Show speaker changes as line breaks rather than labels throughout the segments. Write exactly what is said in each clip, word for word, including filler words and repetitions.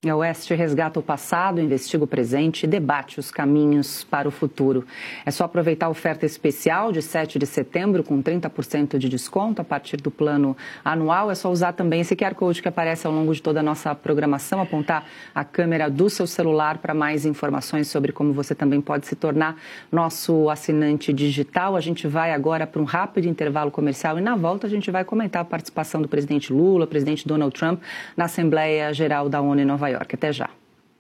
A Oeste resgata o passado, investiga o presente e debate os caminhos para o futuro. É só aproveitar a oferta especial de sete de setembro com trinta por cento de desconto a partir do plano anual. É só usar também esse Q R Code que aparece ao longo de toda a nossa programação, apontar a câmera do seu celular para mais informações sobre como você também pode se tornar nosso assinante digital. A gente vai agora para um rápido intervalo comercial e na volta a gente vai comentar a participação do presidente Lula, presidente Donald Trump na Assembleia Geral da ONU em Nova York. Até já.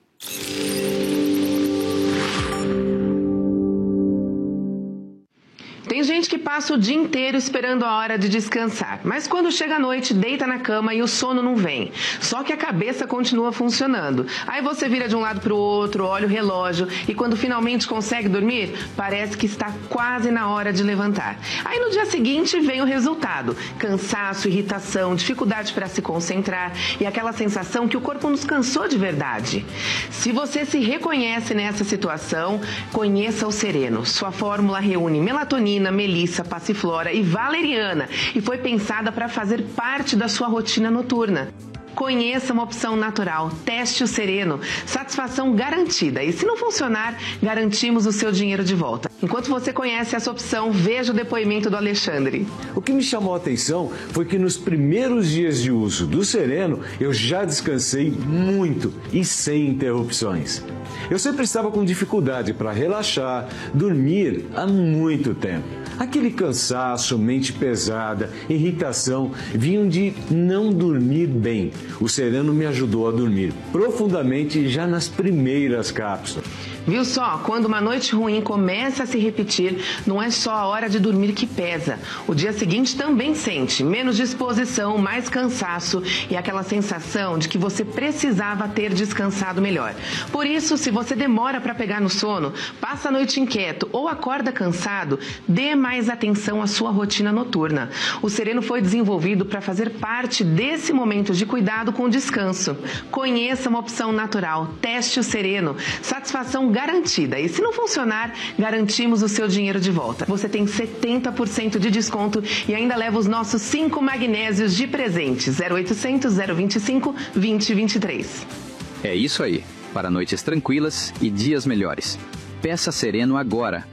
Tem gente que passa o dia inteiro esperando a hora de descansar, mas quando chega a noite, deita na cama e o sono não vem. Só que a cabeça continua funcionando. Aí você vira de um lado para o outro, olha o relógio e quando finalmente consegue dormir, parece que está quase na hora de levantar. Aí no dia seguinte vem o resultado: cansaço, irritação, dificuldade para se concentrar e aquela sensação que o corpo nos cansou de verdade. Se você se reconhece nessa situação, conheça o Sereno. Sua fórmula reúne melatonina, melissa, passiflora e valeriana e foi pensada para fazer parte da sua rotina noturna. Conheça uma opção natural, teste o Sereno, satisfação garantida e se não funcionar, garantimos o seu dinheiro de volta. Enquanto você conhece essa opção, veja o depoimento do Alexandre.
O que me chamou a atenção foi que nos primeiros dias de uso do Sereno, eu já descansei muito e sem interrupções. Eu sempre estava com dificuldade para relaxar, dormir há muito tempo. Aquele cansaço, mente pesada, irritação, vinham de não dormir bem. O Sereno me ajudou a dormir profundamente já nas primeiras cápsulas.
Viu só? Quando uma noite ruim começa a se repetir, não é só a hora de dormir que pesa. O dia seguinte também sente menos disposição, mais cansaço e aquela sensação de que você precisava ter descansado melhor. Por isso, se você demora para pegar no sono, passa a noite inquieto ou acorda cansado, dê mais atenção à sua rotina noturna. O Sereno foi desenvolvido para fazer parte desse momento de cuidado com o descanso. Conheça uma opção natural, teste o Sereno, satisfação garantida. E se não funcionar, garantimos o seu dinheiro de volta. Você tem setenta por cento de desconto e ainda leva os nossos cinco magnésios de presente. zero oitocentos, zero vinte e cinco, vinte vinte e três.
É isso aí. Para noites tranquilas e dias melhores. Peça Sereno agora.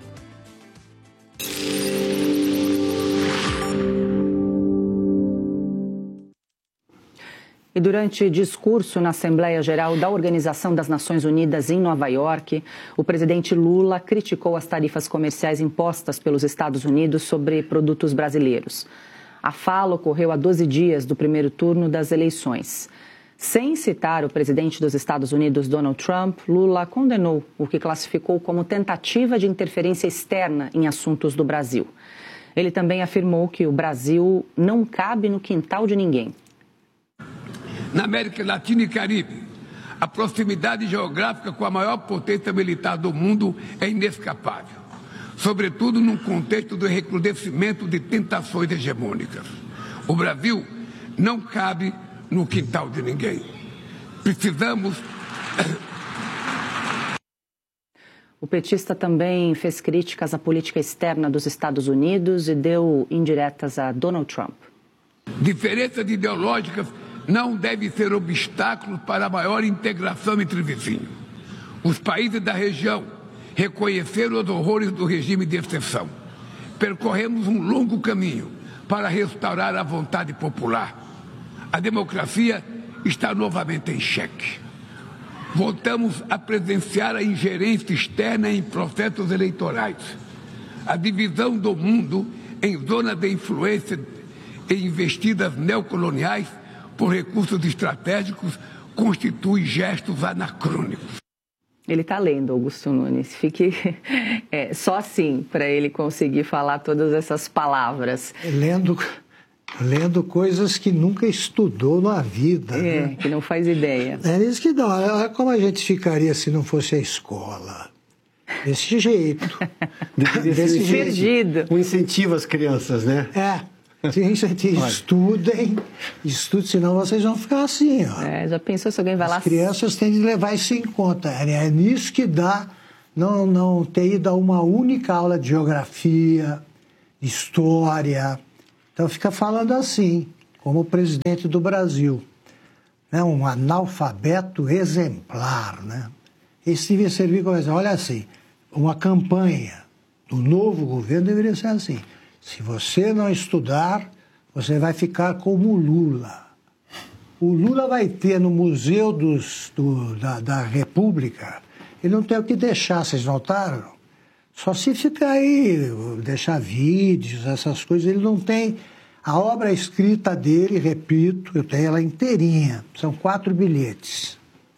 E durante discurso na Assembleia Geral da Organização das Nações Unidas em Nova York, o presidente Lula criticou as tarifas comerciais impostas pelos Estados Unidos sobre produtos brasileiros. A fala ocorreu a doze dias do primeiro turno das eleições. Sem citar o presidente dos Estados Unidos, Donald Trump, Lula condenou o que classificou como tentativa de interferência externa em assuntos do Brasil. Ele também afirmou que o Brasil não cabe no quintal de ninguém.
Na América Latina e Caribe, a proximidade geográfica com a maior potência militar do mundo é inescapável, sobretudo num contexto do recrudescimento de tentações hegemônicas. O Brasil não cabe no quintal de ninguém. Precisamos...
O petista também fez críticas à política externa dos Estados Unidos e deu indiretas a Donald Trump.
Diferenças ideológicas não deve ser obstáculo para a maior integração entre vizinhos. Os países da região reconheceram os horrores do regime de exceção. Percorremos um longo caminho para restaurar a vontade popular. A democracia está novamente em xeque. Voltamos a presenciar a ingerência externa em processos eleitorais. A divisão do mundo em zonas de influência e investidas neocoloniais por recursos estratégicos, constitui gestos anacrônicos.
Ele está lendo, Augusto Nunes. Fique é, só assim para ele conseguir falar todas essas palavras.
Lendo, lendo coisas que nunca estudou na vida.
É,
né?
que não faz ideia.
É isso que dá. Olha como a gente ficaria se não fosse a escola. Desse jeito.
Desse jeito.
Perdido.
Um incentivo às crianças, né?
É. Estudem, estudem, senão vocês vão ficar assim, ó.
É, já pensou se alguém vai
As
lá...
As crianças têm de levar isso em conta. É nisso que dá não, não ter ido a uma única aula de geografia, história. Então fica falando assim, como o presidente do Brasil. né, um analfabeto exemplar, né? Esse devia servir como exemplo. Olha assim, uma campanha do novo governo deveria ser assim. Se você não estudar, você vai ficar como o Lula. O Lula vai ter no Museu dos, do, da, da República, ele não tem o que deixar, vocês notaram? Só se ficar aí, deixar vídeos, essas coisas, ele não tem... A obra escrita dele, repito, eu tenho ela inteirinha, são quatro bilhetes.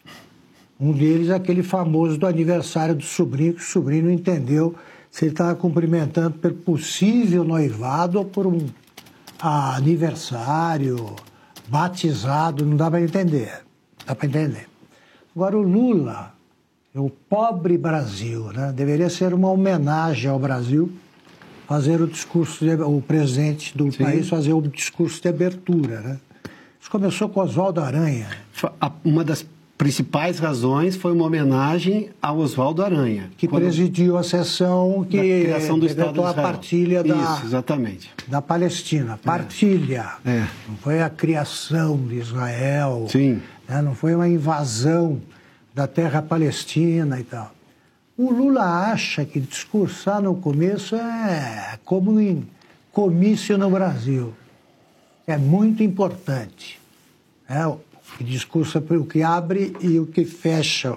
Um deles é aquele famoso do aniversário do sobrinho, que o sobrinho não entendeu se ele estava cumprimentando pelo possível noivado ou por um ah, aniversário, batizado, não dá para entender. Dá para entender. Agora, o Lula, o pobre Brasil, né, deveria ser uma homenagem ao Brasil, fazer o discurso, de, o presidente do Sim. país fazer o discurso de abertura, né? Isso começou com Oswaldo Aranha.
Uma das principais razões foi uma homenagem ao Oswaldo Aranha.
Que quando... presidiu a sessão que
criação do Estado de
a partilha da,
Isso, exatamente.
da Palestina. Partilha.
É. É.
Não foi a criação de Israel.
Sim.
Né? Não foi uma invasão da terra palestina e tal. O Lula acha que discursar no começo é como em comício no Brasil. É muito importante. É, o que discursa, o que abre e o que fecha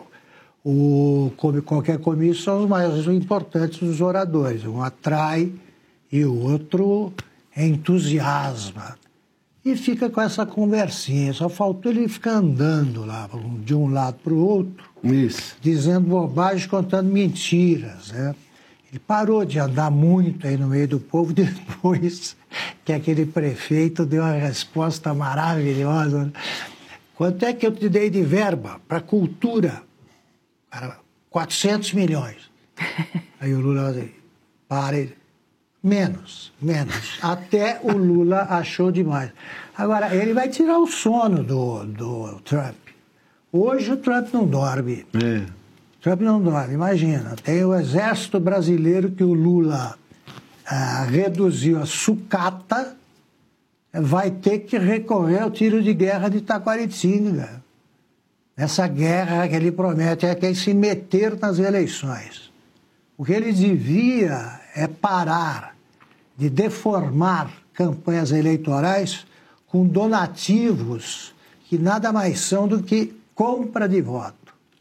o, qualquer comício são os mais importantes dos oradores. Um atrai e o outro entusiasma. E fica com essa conversinha. Só faltou ele ficar andando lá, de um lado para o outro.
Isso.
Dizendo bobagem, contando mentiras, né? Ele parou de andar muito aí no meio do povo depois que aquele prefeito deu uma resposta maravilhosa. Quanto é que eu te dei de verba para cultura? Cara, quatrocentos milhões. Aí o Lula assim, pare, menos, menos. Até o Lula achou demais. Agora, ele vai tirar o sono do, do Trump. Hoje o Trump não dorme.
É.
Trump não dorme, imagina. Tem o exército brasileiro que o Lula ah, reduziu a sucata, vai ter que recorrer ao tiro de guerra de Taquaritinga. Essa guerra que ele promete é que ele se meter nas eleições. O que ele devia é parar de deformar campanhas eleitorais com donativos que nada mais são do que compra de voto.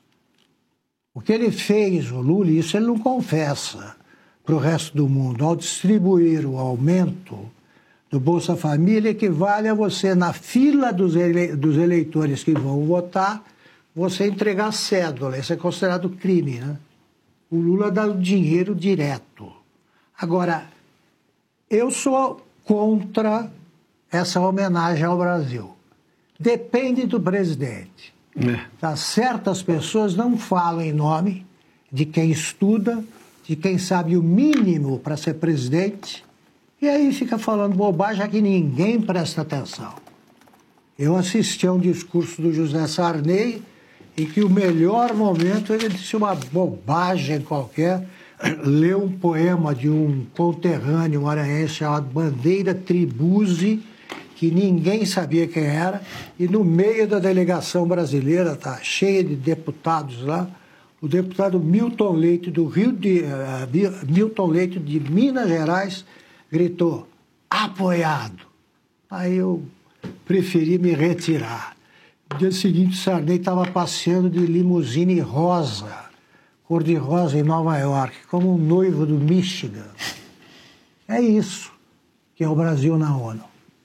O que ele fez, o Lula, isso ele não confessa para o resto do mundo, ao distribuir o aumento do Bolsa Família, equivale a você, na fila dos, ele... dos eleitores que vão votar, você entregar cédula. Isso é considerado crime, né? O Lula dá o dinheiro direto. Agora, eu sou contra essa homenagem ao Brasil. Depende do presidente. É. Tá? Certas pessoas não falam em nome de quem estuda, de quem sabe o mínimo para ser presidente, e aí fica falando bobagem, já que ninguém presta atenção. Eu assisti a um discurso do José Sarney, em que o melhor momento ele disse uma bobagem qualquer, leu um poema de um conterrâneo maranhense chamado Bandeira Tribuzzi, que ninguém sabia quem era, e no meio da delegação brasileira, tá cheia de deputados lá, o deputado Milton Leite do Rio de uh, Milton Leite de Minas Gerais gritou, apoiado. Aí eu preferi me retirar. No dia seguinte, o Sarney estava passeando de limusine rosa, cor-de-rosa em Nova York, como um noivo do Michigan. É isso que é o Brasil na ONU.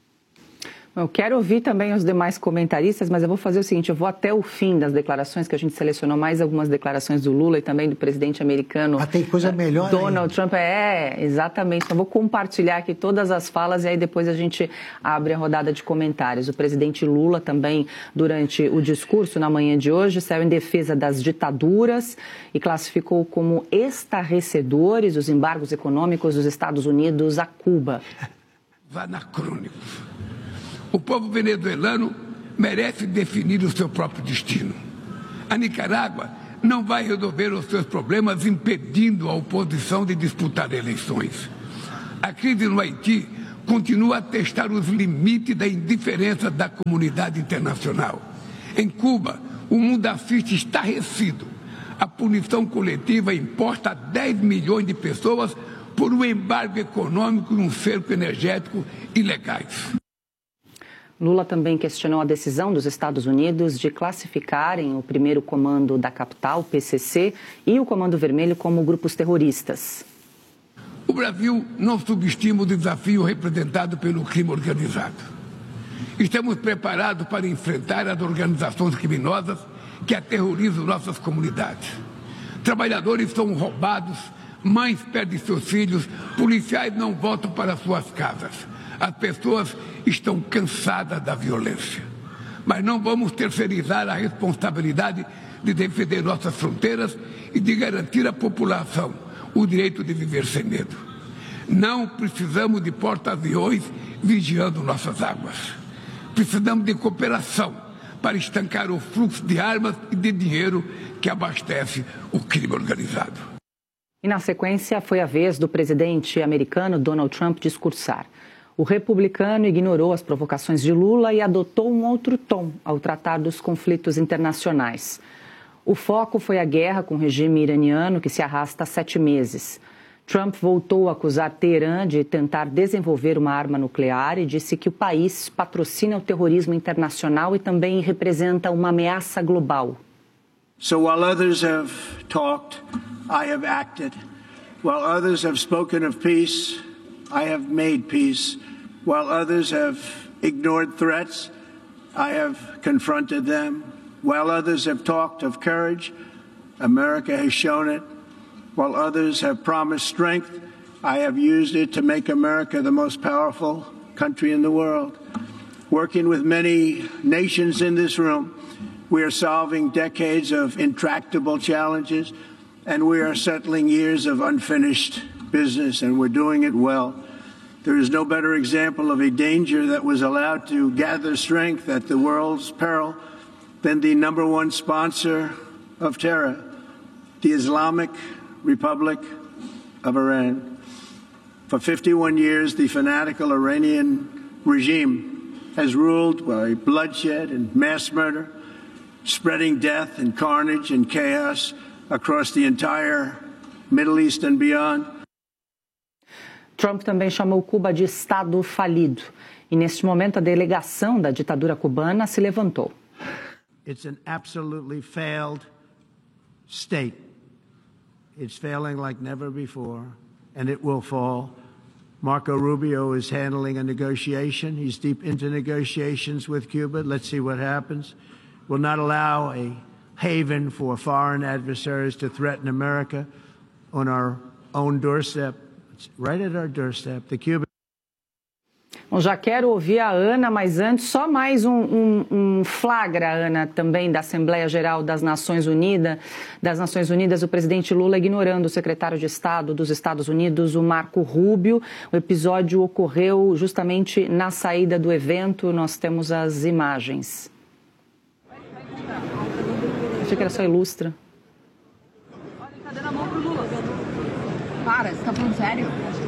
Eu quero ouvir também os demais comentaristas, mas eu vou fazer o seguinte, eu vou até o fim das declarações, que a gente selecionou mais algumas declarações do Lula e também do presidente americano.
Ah, tem coisa melhor
Donald
ainda.
Trump. É, exatamente. Então, eu vou compartilhar aqui todas as falas e aí depois a gente abre a rodada de comentários. O presidente Lula também, durante o discurso na manhã de hoje, saiu em defesa das ditaduras e classificou como estarrecedores os embargos econômicos dos Estados Unidos a Cuba.
Anacrônicos. O povo venezuelano merece definir o seu próprio destino. A Nicarágua não vai resolver os seus problemas impedindo a oposição de disputar eleições. A crise no Haiti continua a testar os limites da indiferença da comunidade internacional. Em Cuba, o mundo assiste estarrecido. A punição coletiva importa dez milhões de pessoas por um embargo econômico e um cerco energético ilegais.
Lula também questionou a decisão dos Estados Unidos de classificarem o primeiro comando da capital, P C C, e o Comando Vermelho como grupos terroristas.
O Brasil não subestima o desafio representado pelo crime organizado. Estamos preparados para enfrentar as organizações criminosas que aterrorizam nossas comunidades. Trabalhadores são roubados, mães perdem seus filhos, policiais não voltam para suas casas. As pessoas estão cansadas da violência. Mas não vamos terceirizar a responsabilidade de defender nossas fronteiras e de garantir à população o direito de viver sem medo. Não precisamos de porta-aviões vigiando nossas águas. Precisamos de cooperação para estancar o fluxo de armas e de dinheiro que abastece o crime organizado.
E na sequência foi a vez do presidente americano Donald Trump discursar. O republicano ignorou as provocações de Lula e adotou um outro tom ao tratar dos conflitos internacionais. O foco foi a guerra com o regime iraniano, que se arrasta há sete meses. Trump voltou a acusar Teherã de tentar desenvolver uma arma nuclear e disse que o país patrocina o terrorismo internacional e também representa uma ameaça global.
So while others have talked, I have acted. While others have spoken of peace, I have made peace. While others have ignored threats, I have confronted them. While others have talked of courage, America has shown it. While others have promised strength, I have used it to make America the most powerful country in the world. Working with many nations in this room, we are solving decades of intractable challenges, and we are settling years of unfinished business, and we're doing it well. There is no better example of a danger that was allowed to gather strength at the world's peril than the number one sponsor of terror, the Islamic Republic of Iran. For fifty-one years, the fanatical Iranian regime has ruled by bloodshed and mass murder, spreading death and carnage and chaos across the entire Middle East and beyond.
Trump também chamou Cuba de Estado falido. E neste momento a delegação da ditadura cubana se levantou.
It's an absolutely failed state. It's failing like never before, and it will fall. Marco Rubio is handling a negotiation. He's deep into negotiations with Cuba. Let's see what happens. Will not allow a haven for foreign adversaries to threaten America on our own doorstep. It's right at our doorstep. The Cuban.
Bom, já quero ouvir a Ana, mas antes só mais um, um, um flagra, Ana, também da Assembleia Geral das Nações Unidas, das Nações Unidas, o presidente Lula ignorando o secretário de Estado dos Estados Unidos, o Marco Rubio. O episódio ocorreu justamente na saída do evento, nós temos as imagens. Achei que era só ilustra.
Olha, tá dando a mão pro Lula. Para, você tá falando sério?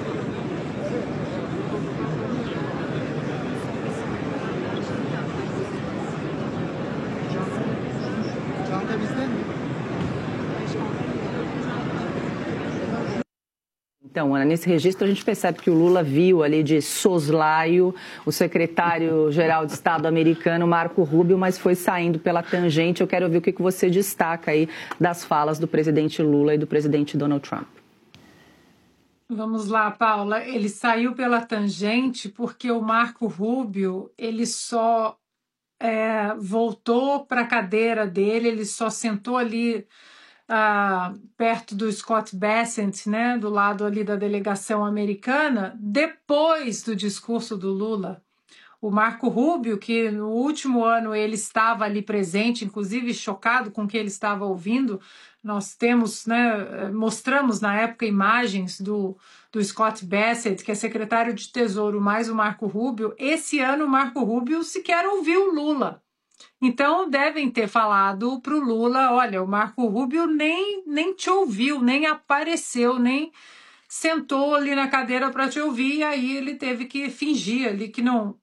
Então, Ana, nesse registro a gente percebe que o Lula viu ali de soslaio o secretário-geral de Estado americano, Marco Rubio, mas foi saindo pela tangente. Eu quero ouvir o que você destaca aí das falas do presidente Lula e do presidente Donald Trump.
Vamos lá, Paula. Ele saiu pela tangente porque o Marco Rubio, ele só é, voltou para a cadeira dele, ele só sentou ali Uh, perto do Scott Bessent, né, do lado ali da delegação americana, depois do discurso do Lula. O Marco Rubio, que no último ano ele estava ali presente, inclusive chocado com o que ele estava ouvindo, nós temos, né, mostramos na época imagens do, do Scott Bessent, que é secretário de Tesouro, mais o Marco Rubio. Esse ano o Marco Rubio sequer ouviu o Lula. Então, devem ter falado para o Lula, olha, o Marco Rubio nem, nem te ouviu, nem apareceu, nem sentou ali na cadeira para te ouvir, e aí ele teve que fingir ali que não, que,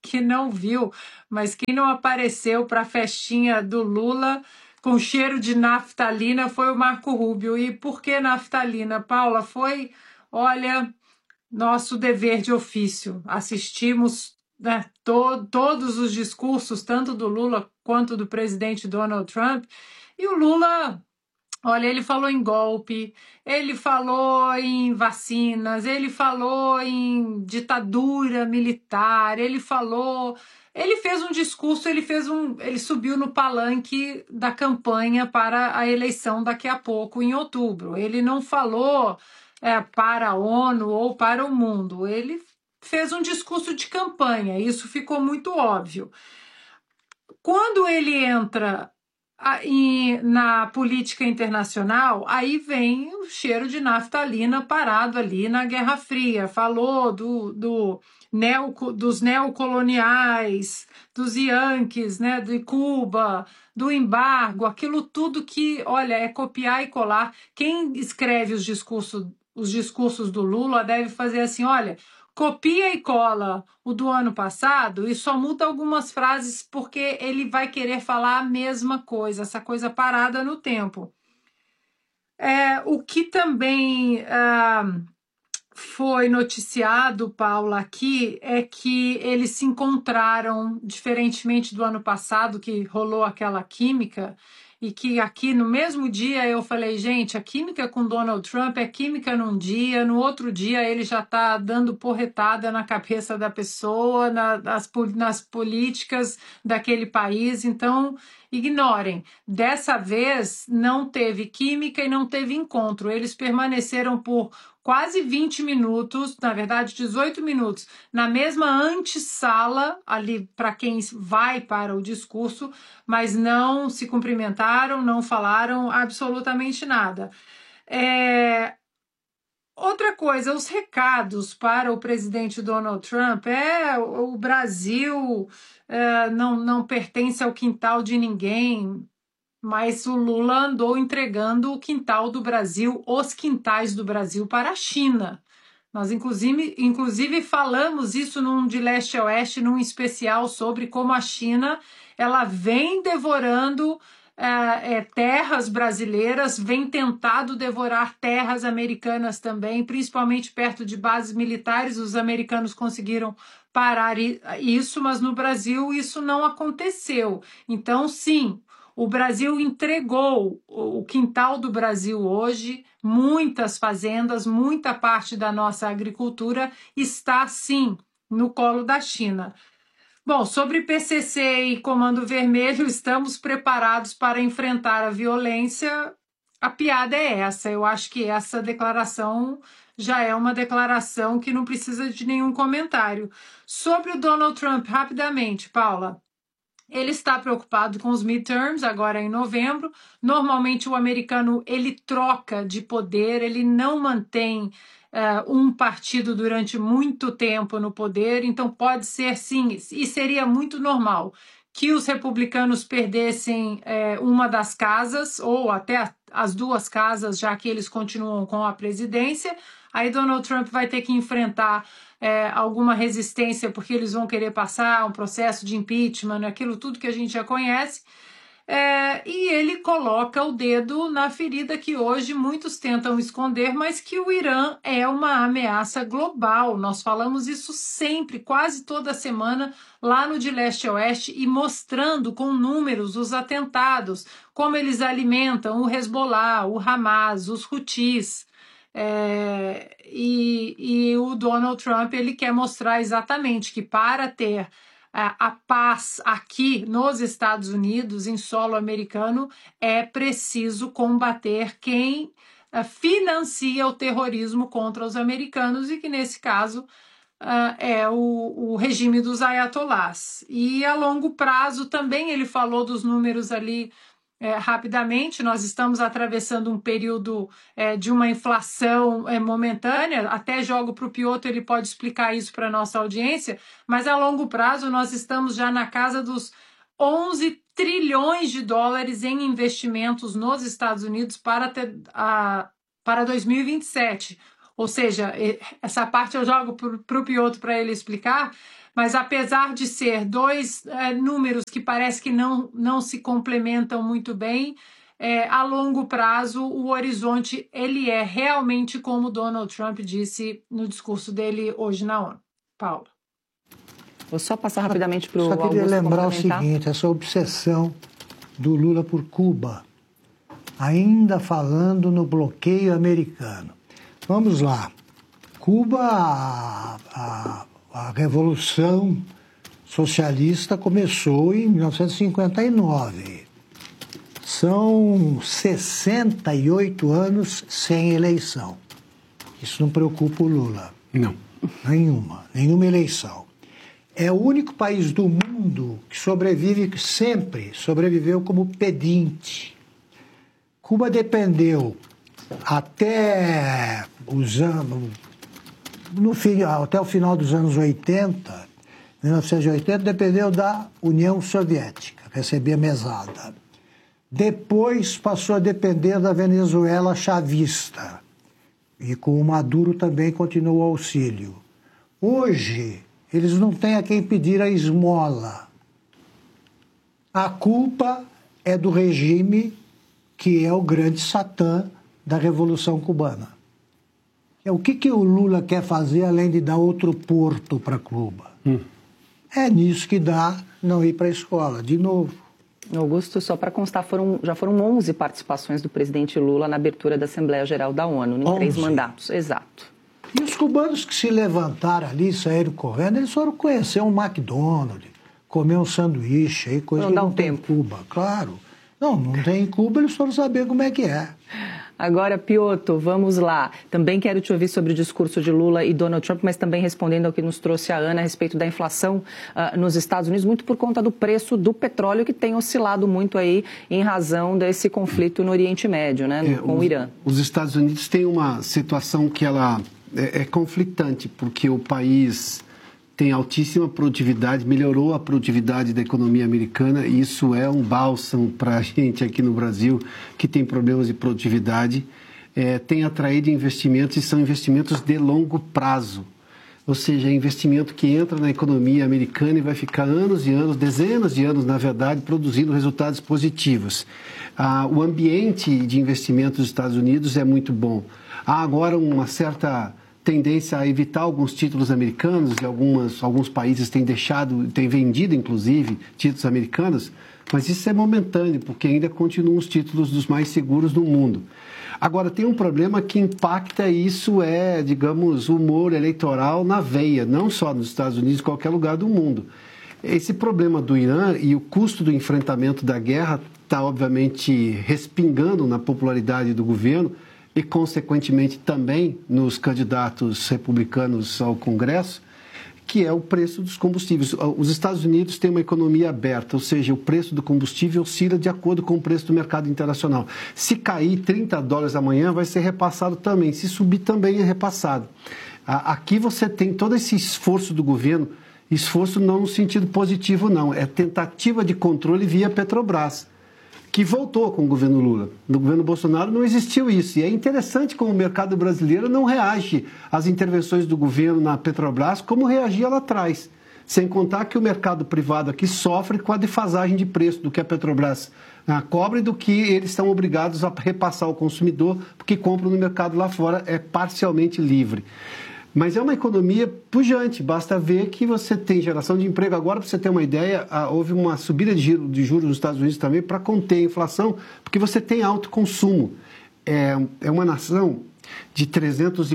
que não viu, mas quem não apareceu para a festinha do Lula com cheiro de naftalina foi o Marco Rubio. E por que naftalina, Paula? Foi, olha, nosso dever de ofício. Assistimos, né, to todos os discursos, tanto do Lula quanto do presidente Donald Trump, e o Lula... Olha, ele falou em golpe, ele falou em vacinas, ele falou em ditadura militar, ele falou... Ele fez um discurso, ele fez um, ele subiu no palanque da campanha para a eleição daqui a pouco, em outubro. Ele não falou é, para a ONU ou para o mundo, ele fez um discurso de campanha, isso ficou muito óbvio. Quando ele entra... E na política internacional, aí vem o cheiro de naftalina parado ali na Guerra Fria. Falou do, do neo, dos neocoloniais, dos Yankees, né, de Cuba, do embargo, aquilo tudo que, olha, é copiar e colar. Quem escreve os discursos, os discursos do Lula deve fazer assim, olha... Copia e cola o do ano passado e só muda algumas frases porque ele vai querer falar a mesma coisa, essa coisa parada no tempo. É, o que também ah, foi noticiado, Paula, aqui, é que eles se encontraram, diferentemente do ano passado, que rolou aquela química, e que aqui no mesmo dia eu falei, gente, a química com Donald Trump é química num dia, no outro dia ele já está dando porretada na cabeça da pessoa, na, nas, nas políticas daquele país, então ignorem. Dessa vez não teve química e não teve encontro, eles permaneceram por quase vinte minutos, na verdade dezoito minutos, na mesma antessala, ali para quem vai para o discurso, mas não se cumprimentaram, não falaram absolutamente nada. É... Outra coisa, os recados para o presidente Donald Trump é o Brasil é, não, não pertence ao quintal de ninguém, mas o Lula andou entregando o quintal do Brasil, os quintais do Brasil para a China. Nós, inclusive, inclusive falamos isso num de leste a oeste, num especial sobre como a China ela vem devorando é, é, terras brasileiras, vem tentado devorar terras americanas também, principalmente perto de bases militares. Os americanos conseguiram parar isso, mas no Brasil isso não aconteceu. Então, sim, o Brasil entregou o quintal do Brasil hoje, muitas fazendas, muita parte da nossa agricultura está, sim, no colo da China. Bom, sobre P C C e Comando Vermelho, estamos preparados para enfrentar a violência. A piada é essa. Eu acho que essa declaração já é uma declaração que não precisa de nenhum comentário. Sobre o Donald Trump, rapidamente, Paula. Ele está preocupado com os midterms, agora em novembro. Normalmente o americano ele troca de poder, ele não mantém uh, um partido durante muito tempo no poder, então pode ser sim, e seria muito normal, que os republicanos perdessem eh, uma das casas, ou até as duas casas, já que eles continuam com a presidência. Aí Donald Trump vai ter que enfrentar é, alguma resistência, porque eles vão querer passar um processo de impeachment, aquilo tudo que a gente já conhece. É, e ele coloca o dedo na ferida que hoje muitos tentam esconder, mas que o Irã é uma ameaça global. Nós falamos isso sempre, quase toda semana, lá no De Leste a Oeste, e mostrando com números os atentados, como eles alimentam o Hezbollah, o Hamas, os Houthis. É, e, e o Donald Trump ele quer mostrar exatamente que para ter a, a paz aqui nos Estados Unidos, em solo americano, é preciso combater quem uh, financia o terrorismo contra os americanos, e que nesse caso uh, é o, o regime dos ayatolás. E a longo prazo também ele falou dos números ali. É, rapidamente, nós estamos atravessando um período é, de uma inflação é, momentânea, até jogo para o Piotr, ele pode explicar isso para a nossa audiência, mas a longo prazo nós estamos já na casa dos onze trilhões de dólares em investimentos nos Estados Unidos para, ter, a, para dois mil e vinte e sete. Ou seja, essa parte eu jogo para o Piotr para ele explicar, Mas apesar de ser dois é, números que parece que não, não se complementam muito bem, é, a longo prazo o horizonte ele é realmente como Donald Trump disse no discurso dele hoje na ONU. Paulo.
Vou só passar rapidamente para o
Só queria
Augusto
lembrar o seguinte, essa obsessão do Lula por Cuba, ainda falando no bloqueio americano. Vamos lá. Cuba, a, a, a Revolução Socialista começou em mil novecentos e cinquenta e nove. São sessenta e oito anos sem eleição. Isso não preocupa o Lula.
Não.
Nenhuma, nenhuma eleição. É o único país do mundo que sobrevive, sempre sobreviveu como pedinte. Cuba dependeu até os anos, no fim, até o final dos anos oitenta, mil novecentos e oitenta, dependeu da União Soviética, recebia mesada. Depois passou a depender da Venezuela chavista. E com o Maduro também continuou o auxílio. Hoje, eles não têm a quem pedir a esmola. A culpa é do regime que é o grande satã da Revolução Cubana. É o que, que o Lula quer fazer além de dar outro porto para Cuba? Hum. É nisso que dá não ir para a escola, de novo.
Augusto, só para constar, foram, já foram onze participações do presidente Lula na abertura da Assembleia Geral da ONU, em três mandatos. Exato.
E os cubanos que se levantaram ali, saíram correndo, eles foram conhecer um McDonald's, comer um sanduíche, aí, coisa
não
que
dá
não
um
tem
tempo.
em Cuba, claro. Não, não tem em Cuba, eles foram saber como é que é.
Agora, Piotr, vamos lá. Também quero te ouvir sobre o discurso de Lula e Donald Trump, mas também respondendo ao que nos trouxe a Ana a respeito da inflação uh, nos Estados Unidos, muito por conta do preço do petróleo, que tem oscilado muito aí em razão desse conflito no Oriente Médio, né, no, é, com
os,
o Irã.
Os Estados Unidos têm uma situação que ela é, é conflitante, porque o país tem altíssima produtividade, melhorou a produtividade da economia americana, e isso é um bálsamo para a gente aqui no Brasil, que tem problemas de produtividade, é, tem atraído investimentos e são investimentos de longo prazo, ou seja, é investimento que entra na economia americana e vai ficar anos e anos, dezenas de anos, na verdade, produzindo resultados positivos. Ah, o ambiente de investimento dos Estados Unidos é muito bom. Há agora uma certa tendência a evitar alguns títulos americanos, e algumas, alguns países têm deixado, têm vendido, inclusive, títulos americanos, mas isso é momentâneo, porque ainda continuam os títulos dos mais seguros do mundo. Agora, tem um problema que impacta, e isso é, digamos, o humor eleitoral na veia, não só nos Estados Unidos, em qualquer lugar do mundo. Esse problema do Irã e o custo do enfrentamento da guerra está, obviamente, respingando na popularidade do governo, e, consequentemente, também nos candidatos republicanos ao Congresso, que é o preço dos combustíveis. Os Estados Unidos têm uma economia aberta, ou seja, o preço do combustível oscila de acordo com o preço do mercado internacional. Se cair trinta dólares amanhã, vai ser repassado também. Se subir, também é repassado. Aqui você tem todo esse esforço do governo, esforço não no sentido positivo, não, é tentativa de controle via Petrobras, que voltou com o governo Lula. No governo Bolsonaro não existiu isso. E é interessante como o mercado brasileiro não reage às intervenções do governo na Petrobras como reagia lá atrás. Sem contar que o mercado privado aqui sofre com a defasagem de preço do que a Petrobras ah, cobra e do que eles estão obrigados a repassar ao consumidor, porque compram no mercado lá fora, é parcialmente livre. Mas é uma economia pujante, basta ver que você tem geração de emprego. Agora, para você ter uma ideia, houve uma subida de juros nos Estados Unidos também para conter a inflação, porque você tem alto consumo. É, é uma nação de trezentos e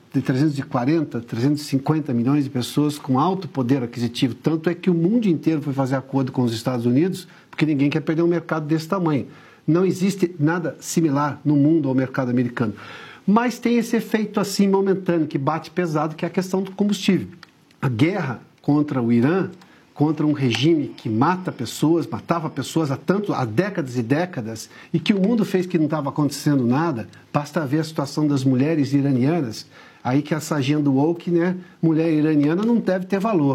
quarenta, trezentos e cinquenta milhões de pessoas com alto poder aquisitivo. Tanto é que o mundo inteiro foi fazer acordo com os Estados Unidos, porque ninguém quer perder um mercado desse tamanho. Não existe nada similar no mundo ao mercado americano. Mas tem esse efeito assim momentâneo, que bate pesado, que é a questão do combustível. A guerra contra o Irã, contra um regime que mata pessoas, matava pessoas há, tanto, há décadas e décadas, e que o mundo fez que não estava acontecendo nada, basta ver a situação das mulheres iranianas, aí que essa agenda woke, né, mulher iraniana não deve ter valor.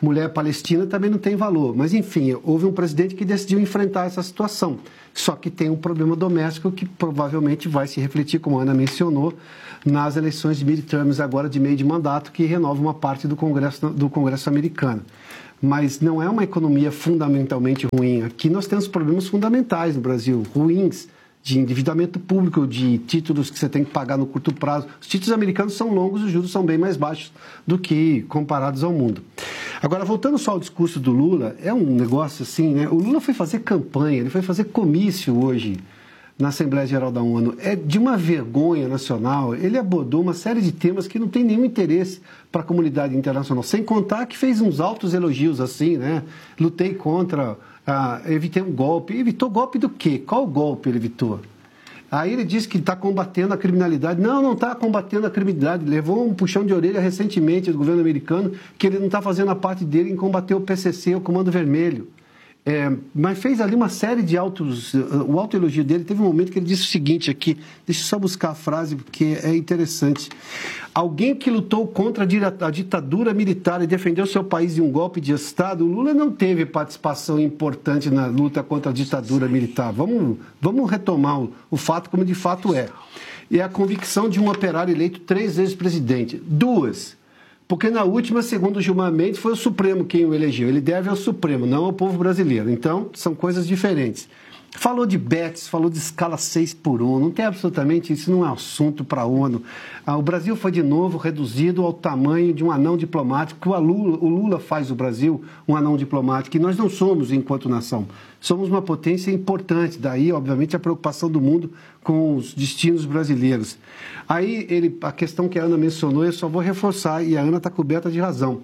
mulher palestina também não tem valor. Mas, enfim, houve um presidente que decidiu enfrentar essa situação. Só que tem um problema doméstico que provavelmente vai se refletir, como a Ana mencionou, nas eleições de midterms agora de meio de mandato, que renova uma parte do Congresso, do Congresso americano. Mas não é uma economia fundamentalmente ruim. Aqui nós temos problemas fundamentais no Brasil, ruins, de endividamento público, de títulos que você tem que pagar no curto prazo. Os títulos americanos são longos, os juros são bem mais baixos do que comparados ao mundo. Agora, voltando só ao discurso do Lula, é um negócio assim, né? O Lula foi fazer campanha, ele foi fazer comício hoje na Assembleia Geral da ONU. É de uma vergonha nacional. Ele abordou uma série de temas que não tem nenhum interesse para a comunidade internacional. Sem contar que fez uns altos elogios assim, né? Lutei contra... Ah, evitei um golpe. Evitou golpe do quê? Qual golpe ele evitou? Aí ele disse que está combatendo a criminalidade. Não, não está combatendo a criminalidade. Levou um puxão de orelha recentemente do governo americano que ele não está fazendo a parte dele em combater o P C C, o Comando Vermelho. É, mas fez ali uma série de autos... O autoelogio dele, teve um momento que ele disse o seguinte aqui, deixa eu só buscar a frase porque é interessante. Alguém que lutou contra a ditadura militar e defendeu seu país de um golpe de Estado, o Lula não teve participação importante na luta contra a ditadura militar. Vamos, vamos retomar o, o fato como de fato é. E a convicção de um operário eleito três vezes presidente. Duas... Porque na última, segundo o Gilmar Mendes, foi o Supremo quem o elegeu. Ele deve ao Supremo, não ao povo brasileiro. Então, são coisas diferentes. Falou de B E T S, falou de escala seis por um. Não tem absolutamente, isso não é assunto para a ONU. Ah, o Brasil foi de novo reduzido ao tamanho de um anão diplomático. O Lula, o Lula faz do Brasil um anão diplomático, e nós não somos enquanto nação. Somos uma potência importante. Daí, obviamente, a preocupação do mundo com os destinos brasileiros. Aí, ele, a questão que a Ana mencionou, eu só vou reforçar, e a Ana está coberta de razão.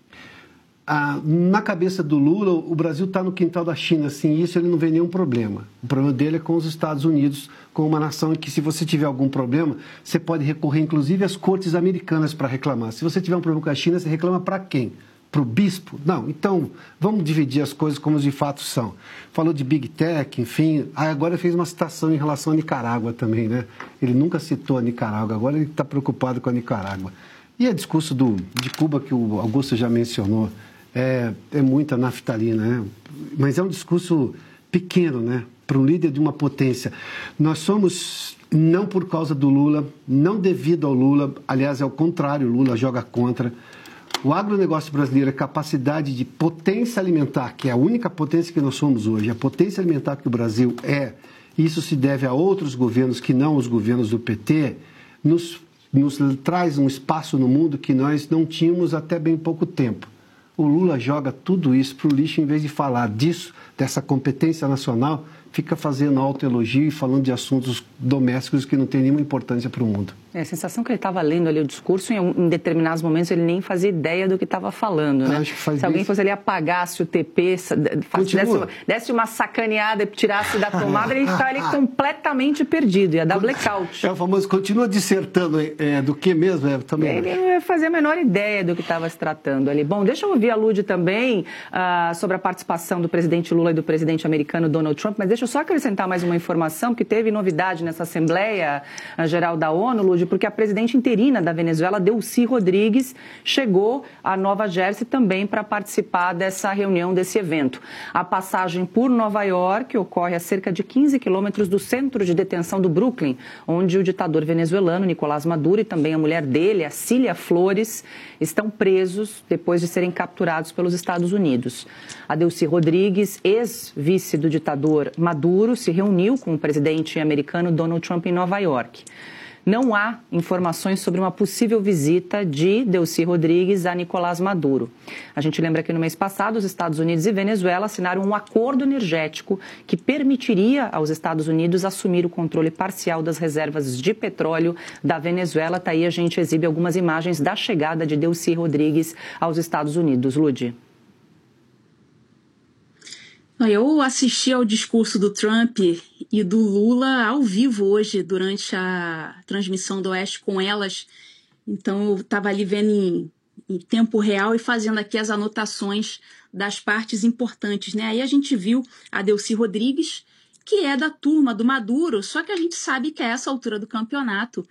Ah, na cabeça do Lula, o Brasil está no quintal da China, assim, isso ele não vê nenhum problema. O problema dele é com os Estados Unidos, com uma nação em que, se você tiver algum problema, você pode recorrer, inclusive, às cortes americanas para reclamar. Se você tiver um problema com a China, você reclama para quem? Para o bispo? Não. Então, vamos dividir as coisas como de fato são. Falou de Big Tech, enfim. Ah, agora fez uma citação em relação à Nicarágua também, né? Ele nunca citou a Nicarágua, agora ele está preocupado com a Nicarágua. E o discurso do, de Cuba, que o Augusto já mencionou, é, é muita naftalina, né? Mas é um discurso pequeno, né? Para um líder de uma potência. Nós somos, não por causa do Lula, não devido ao Lula, aliás, é o contrário, o Lula joga contra. O agronegócio brasileiro, a capacidade de potência alimentar, que é a única potência que nós somos hoje, a potência alimentar que o Brasil é, isso se deve a outros governos que não os governos do P T, nos, nos traz um espaço no mundo que nós não tínhamos até bem pouco tempo. O Lula joga tudo isso para o lixo, em vez de falar disso, dessa competência nacional, fica fazendo autoelogio e falando de assuntos domésticos que não tem nenhuma importância para o mundo. É
a sensação que ele estava lendo ali o discurso e em determinados momentos ele nem fazia ideia do que estava falando, né?
Acho que faz
Se alguém
bem...
fosse ali apagasse o T P, desse, desse uma sacaneada e tirasse da tomada, ele estava ali completamente perdido, ia dar blackout.
É o famoso, continua dissertando é, do que mesmo? É, também.
Ele não ia fazer a menor ideia do que estava se tratando ali. Bom, deixa eu ouvir a Lud também uh, sobre a participação do presidente Lula e do presidente americano Donald Trump, mas deixa eu só acrescentar mais uma informação, porque teve novidade nessa Assembleia Geral da ONU, Lud, porque a presidente interina da Venezuela, Delcy Rodrigues, chegou a Nova Jersey também para participar dessa reunião, desse evento. A passagem por Nova York ocorre a cerca de quinze quilômetros do centro de detenção do Brooklyn, onde o ditador venezuelano Nicolás Maduro e também a mulher dele, a Cília Flores, estão presos depois de serem capturados pelos Estados Unidos. A Delcy Rodrigues, ex-vice do ditador Maduro, se reuniu com o presidente americano Donald Trump em Nova York. Não há informações sobre uma possível visita de Delcy Rodrigues a Nicolás Maduro. A gente lembra que no mês passado, os Estados Unidos e Venezuela assinaram um acordo energético que permitiria aos Estados Unidos assumir o controle parcial das reservas de petróleo da Venezuela. Está aí, a gente exibe algumas imagens da chegada de Delcy Rodrigues aos Estados Unidos. Lud.
Eu assisti ao discurso do Trump e do Lula ao vivo hoje, durante a transmissão do Oeste com elas. Então, eu estava ali vendo em, em tempo real e fazendo aqui as anotações das partes importantes, né? Aí a gente viu a Delcy Rodrigues, que é da turma do Maduro, só que a gente sabe que a essa altura do campeonato,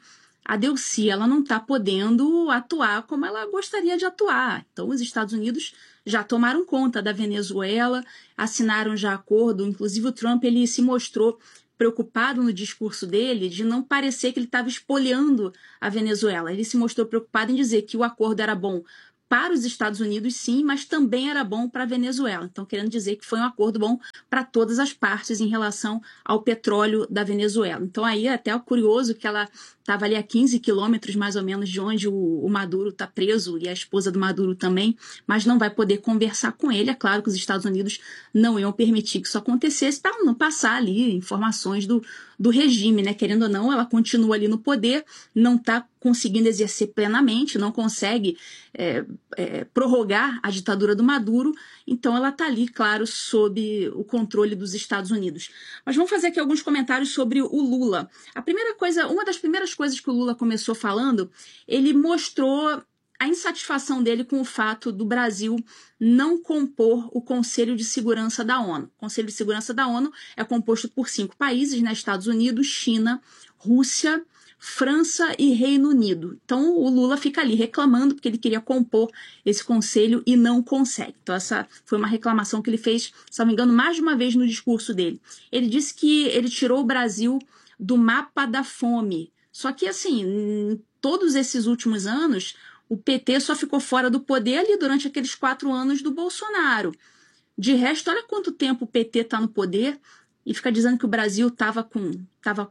a Delcy ela não está podendo atuar como ela gostaria de atuar. Então, os Estados Unidos já tomaram conta da Venezuela, assinaram já acordo, inclusive o Trump ele se mostrou preocupado no discurso dele de não parecer que ele estava espoliando a Venezuela. Ele se mostrou preocupado em dizer que o acordo era bom para os Estados Unidos, sim, mas também era bom para a Venezuela. Então, querendo dizer que foi um acordo bom para todas as partes em relação ao petróleo da Venezuela. Então, aí é até curioso que ela estava ali a quinze quilômetros, mais ou menos, de onde o, o Maduro está preso, e a esposa do Maduro também, mas não vai poder conversar com ele. É claro que os Estados Unidos não iam permitir que isso acontecesse para não passar ali informações do, do regime, né? Querendo ou não, ela continua ali no poder, não está conseguindo exercer plenamente, não consegue é, é, prorrogar a ditadura do Maduro, então ela está ali, claro, sob o controle dos Estados Unidos. Mas vamos fazer aqui alguns comentários sobre o Lula. A primeira coisa, uma das primeiras coisas que o Lula começou falando, ele mostrou a insatisfação dele com o fato do Brasil não compor o Conselho de Segurança da ONU. O Conselho de Segurança da ONU é composto por cinco países, né? Estados Unidos, China, Rússia, França e Reino Unido. Então o Lula fica ali reclamando porque ele queria compor esse conselho e não consegue. Então essa foi uma reclamação que ele fez, se não me engano, mais de uma vez no discurso dele. Ele disse que ele tirou o Brasil do mapa da fome. Só que assim, em todos esses últimos anos, o P T só ficou fora do poder ali durante aqueles quatro anos do Bolsonaro. De resto, olha quanto tempo o P T está no poder e fica dizendo que o Brasil estava com... Tava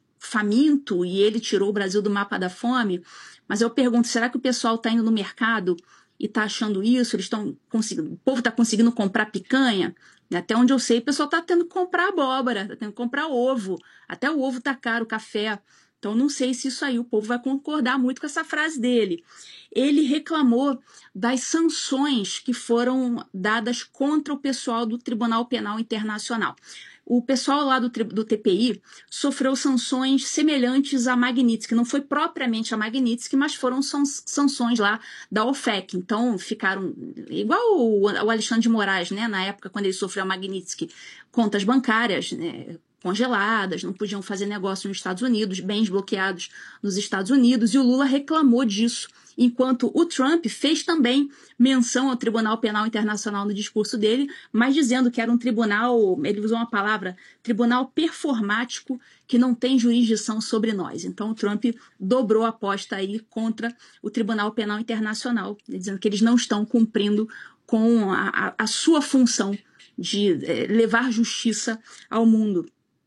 faminto e ele tirou o Brasil do mapa da fome, mas eu pergunto, será que o pessoal está indo no mercado e está achando isso? Eles estão conseguindo, o povo está conseguindo comprar picanha? Até onde eu sei, o pessoal está tendo que comprar abóbora, está tendo que comprar ovo, até o ovo está caro, café. Então não sei se isso aí o povo vai concordar muito com essa frase dele. Ele reclamou das sanções que foram dadas contra o pessoal do Tribunal Penal Internacional. O pessoal lá do, do T P I sofreu sanções semelhantes à Magnitsky. Não foi propriamente a Magnitsky, mas foram sanções lá da OFAC. Então, ficaram igual o, o Alexandre de Moraes, né, na época, quando ele sofreu a Magnitsky, contas bancárias, né, congeladas, não podiam fazer negócio nos Estados Unidos, bens bloqueados nos Estados Unidos, e o Lula reclamou disso, enquanto o Trump fez também menção ao Tribunal Penal Internacional no discurso dele, mas dizendo que era um tribunal, ele usou uma palavra, tribunal performático, que não tem jurisdição sobre nós. Então o Trump dobrou a aposta aí contra o Tribunal Penal Internacional, dizendo que eles não estão cumprindo com a, a, a sua função de é, levar justiça ao mundo.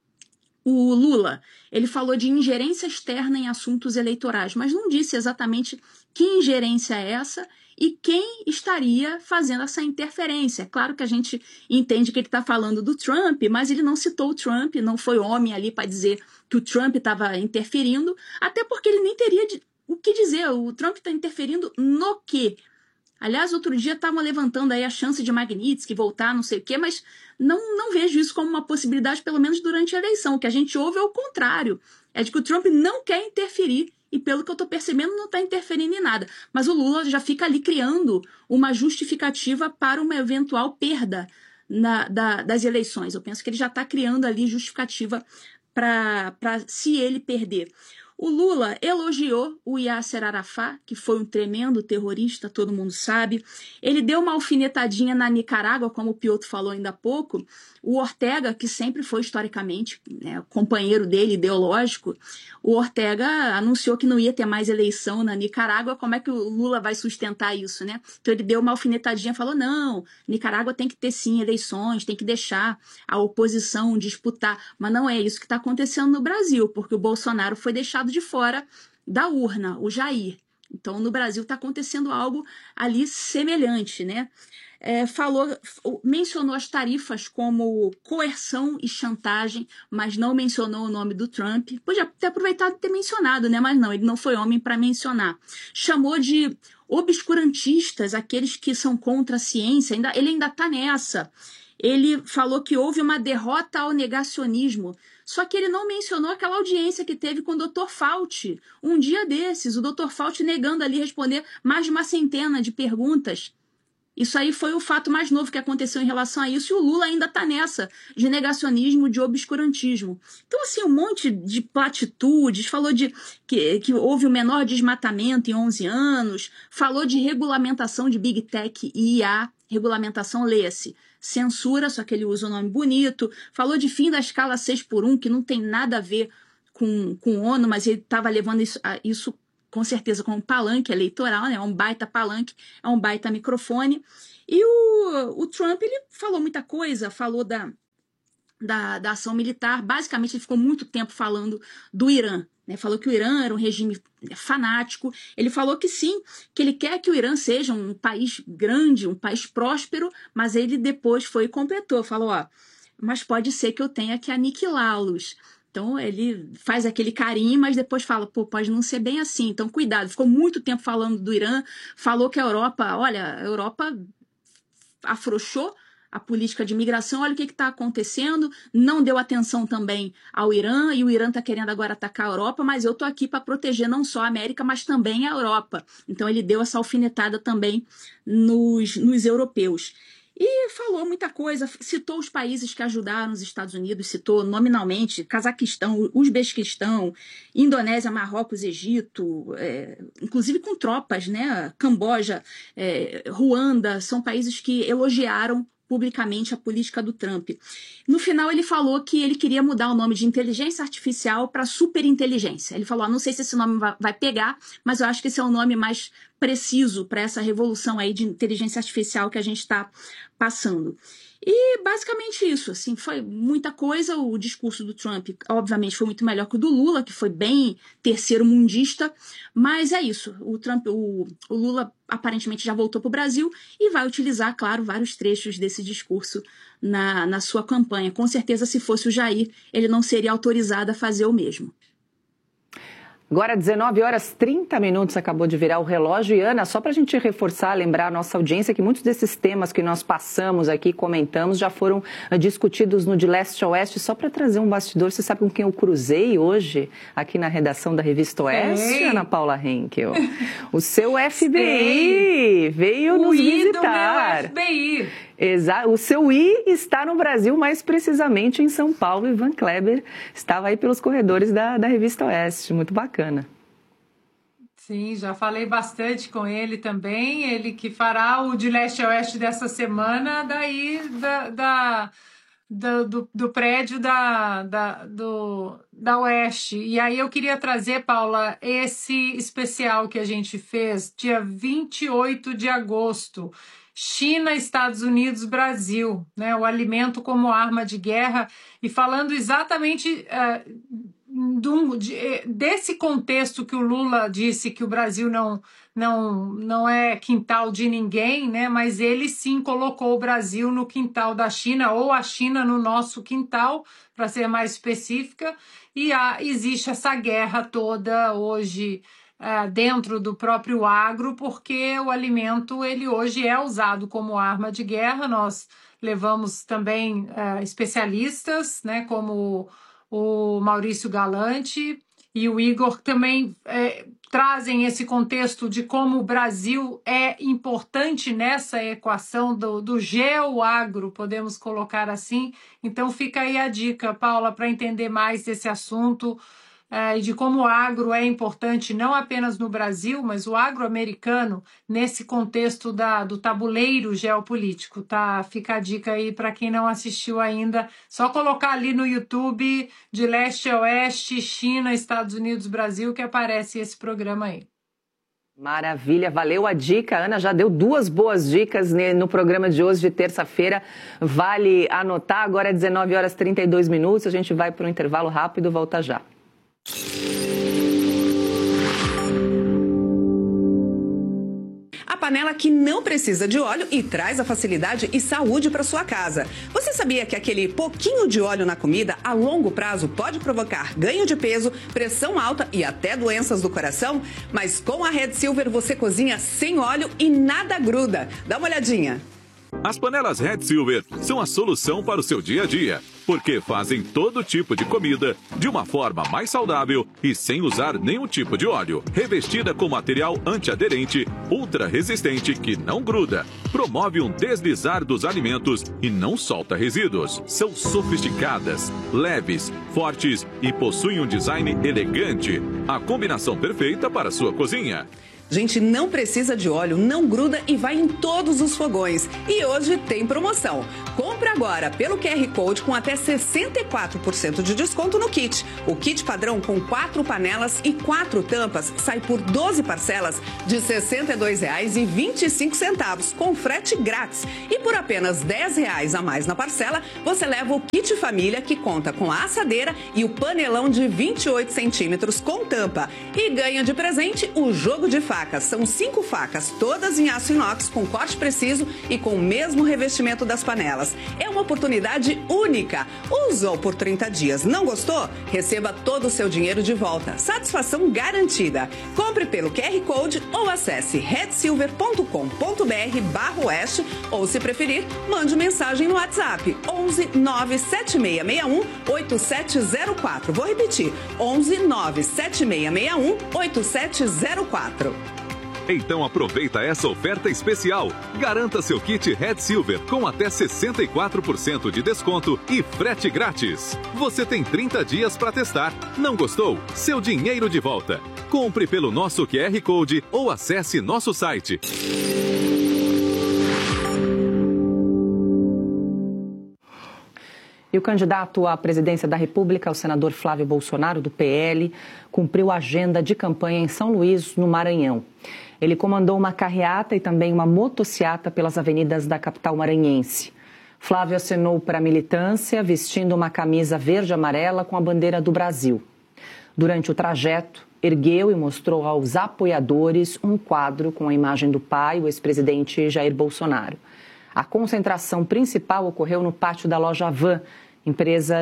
O Lula, ele falou de ingerência externa em assuntos eleitorais, mas não disse exatamente que ingerência é essa e quem estaria fazendo essa interferência. É claro que a gente entende que ele está falando do Trump, mas ele não citou o Trump, não foi homem ali para dizer que o Trump estava interferindo, até porque ele nem teria de, o que dizer. O Trump está interferindo no quê? Aliás, outro dia estavam levantando aí a chance de Magnitsky voltar, não sei o quê, mas não, não vejo isso como uma possibilidade, pelo menos durante a eleição. O que a gente ouve é o contrário. É de que o Trump não quer interferir e, pelo que eu estou percebendo, não está interferindo em nada. Mas o Lula já fica ali criando uma justificativa para uma eventual perda na, da, das eleições. Eu penso que ele já está criando ali justificativa para se ele perder. O Lula elogiou o Yasser Arafat, que foi um tremendo terrorista, todo mundo sabe. Ele deu uma alfinetadinha na Nicarágua, como o Piotr falou ainda há pouco. O Ortega, que sempre foi historicamente, né, companheiro dele, ideológico, o Ortega anunciou que não ia ter mais eleição na Nicarágua. Como é que o Lula vai sustentar isso, né? Então ele deu uma alfinetadinha e falou, não, Nicarágua tem que ter sim eleições, tem que deixar a oposição disputar. Mas não é isso que está acontecendo no Brasil, porque o Bolsonaro foi deixado de fora da urna, o Jair. Então, no Brasil está acontecendo algo ali semelhante, né? É, falou, mencionou as tarifas como coerção e chantagem, mas não mencionou o nome do Trump. Podia ter aproveitado e ter mencionado, né? Mas não, ele não foi homem para mencionar. Chamou de obscurantistas aqueles que são contra a ciência, ainda, ele ainda está nessa. Ele falou que houve uma derrota ao negacionismo, só que ele não mencionou aquela audiência que teve com o doutor Fauci. Um dia desses, o doutor Fauci negando ali responder mais de uma centena de perguntas. Isso aí foi o fato mais novo que aconteceu em relação a isso, e o Lula ainda está nessa, de negacionismo, de obscurantismo. Então, assim, um monte de platitudes, falou de que, que houve o menor desmatamento em onze anos, falou de regulamentação de Big Tech e I A, regulamentação, leia-se, censura, só que ele usa o nome bonito, falou de fim da escala seis por um, que não tem nada a ver com, com ONU, mas ele estava levando isso, isso com certeza com um palanque eleitoral, né? É um baita palanque, é um baita microfone. E o, o Trump, ele falou muita coisa, falou da, da, da ação militar, basicamente ele ficou muito tempo falando do Irã, né? Falou que o Irã era um regime fanático, ele falou que sim, que ele quer que o Irã seja um país grande, um país próspero, mas ele depois foi e completou, falou, ó, mas pode ser que eu tenha que aniquilá-los. Então, ele faz aquele carinho, mas depois fala, pô, pode não ser bem assim, então cuidado. Ficou muito tempo falando do Irã, falou que a Europa, olha, a Europa afrouxou a política de imigração, olha o que está acontecendo, não deu atenção também ao Irã, e o Irã está querendo agora atacar a Europa, mas eu estou aqui para proteger não só a América, mas também a Europa. Então, ele deu essa alfinetada também nos, nos europeus. E falou muita coisa, citou os países que ajudaram os Estados Unidos, citou nominalmente Cazaquistão, Uzbequistão, Indonésia, Marrocos, Egito, é, inclusive com tropas, né? Camboja, é, Ruanda, são países que elogiaram publicamente a política do Trump. No final, ele falou que ele queria mudar o nome de inteligência artificial para superinteligência. Ele falou, ah, não sei se esse nome vai pegar, mas eu acho que esse é o nome mais preciso para essa revolução aí de inteligência artificial que a gente está passando. E basicamente isso, assim, foi muita coisa. O discurso do Trump, obviamente, foi muito melhor que o do Lula, que foi bem terceiro mundista, mas é isso. O Trump, o, o Lula aparentemente já voltou para o Brasil e vai utilizar, claro, vários trechos desse discurso na, na sua campanha. Com certeza, se fosse o Jair, ele não seria autorizado a fazer o mesmo.
Agora, dezenove horas e trinta minutos, acabou de virar o relógio. E, Ana, só para a gente reforçar, lembrar a nossa audiência que muitos desses temas que nós passamos aqui, comentamos, já foram discutidos no De Leste a Oeste. Só para trazer um bastidor, você sabe com quem eu cruzei hoje, aqui na redação da Revista Oeste, Sei. Ana Paula Henkel? O seu F B I Sei. veio o nos visitar.
O F B I.
Exato. O seu I está no Brasil, mais precisamente em São Paulo. Ivan Kleber estava aí pelos corredores da, da Revista Oeste. Muito bacana.
Sim, já falei bastante com ele também. Ele que fará o De Leste a Oeste dessa semana, daí da, da, da, do, do prédio da, da, do, da Oeste. E aí eu queria trazer, Paula, esse especial que a gente fez dia vinte e oito de agosto. China, Estados Unidos, Brasil, né? O alimento como arma de guerra, e falando exatamente uh, do, de, desse contexto que o Lula disse que o Brasil não, não, não é quintal de ninguém, né? Mas ele sim colocou o Brasil no quintal da China, ou a China no nosso quintal, para ser mais específica, e há, existe essa guerra toda hoje Uh, dentro do próprio agro, porque o alimento ele hoje é usado como arma de guerra. Nós levamos também uh, especialistas, né, como o Maurício Galante e o Igor, também uh, trazem esse contexto de como o Brasil é importante nessa equação do, do geoagro, podemos colocar assim. Então fica aí a dica, Paula, para entender mais desse assunto, e de como o agro é importante não apenas no Brasil, mas o agro americano nesse contexto da, do tabuleiro geopolítico, tá? Fica a dica aí para quem não assistiu ainda, só colocar ali no YouTube De Leste a Oeste, China, Estados Unidos, Brasil, que aparece esse programa aí.
Maravilha, valeu a dica. A Ana já deu duas boas dicas no programa de hoje, de terça-feira. Vale anotar, agora é dezenove horas e trinta e dois minutos, a gente vai para um intervalo rápido, volta já.
A panela que não precisa de óleo e traz a facilidade e saúde para sua casa. Você sabia que aquele pouquinho de óleo na comida a longo prazo pode provocar ganho de peso, pressão alta e até doenças do coração? Mas com a Red Silver você cozinha sem óleo e nada gruda. Dá uma olhadinha.
As panelas Red Silver são a solução para o seu dia a dia. porque fazem todo tipo de comida de uma forma mais saudável e sem usar nenhum tipo de óleo. Revestida com material antiaderente, ultra resistente que não gruda, promove um deslizar dos alimentos e não solta resíduos. São sofisticadas, leves, fortes e possuem um design elegante. A combinação perfeita para a sua cozinha.
Gente, não precisa de óleo, não gruda e vai em todos os fogões. E hoje tem promoção. Compre agora pelo Q R Code com até sessenta e quatro por cento de desconto no kit. O kit padrão com quatro panelas e quatro tampas sai por doze parcelas de sessenta e dois reais e vinte e cinco centavos, com frete grátis. E por apenas dez reais a mais na parcela, você leva o kit família, que conta com a assadeira e o panelão de vinte e oito centímetros com tampa. E ganha de presente o jogo de facas. São cinco facas, todas em aço inox, com corte preciso e com o mesmo revestimento das panelas. É uma oportunidade única. Usou por trinta dias, não gostou? Receba todo o seu dinheiro de volta. Satisfação garantida. Compre pelo Q R Code ou acesse red silver ponto com ponto br barra oeste ou, se preferir, mande mensagem no WhatsApp onze nove sete seis seis um oito sete zero quatro. Vou repetir, onze nove sete seis seis um oito sete zero quatro.
Então aproveita essa oferta especial. Garanta seu kit Red Silver com até sessenta e quatro por cento de desconto e frete grátis. Você tem trinta dias para testar. Não gostou? Seu dinheiro de volta. Compre pelo nosso Q R Code ou acesse nosso site.
E o candidato à presidência da República, o senador Flávio Bolsonaro, do P L, cumpriu a agenda de campanha em São Luís, no Maranhão. Ele comandou uma carreata e também uma motociata pelas avenidas da capital maranhense. Flávio acenou para a militância, vestindo uma camisa verde-amarela com a bandeira do Brasil. Durante o trajeto, ergueu e mostrou aos apoiadores um quadro com a imagem do pai, o ex-presidente Jair Bolsonaro. A concentração principal ocorreu no pátio da loja Van, empresa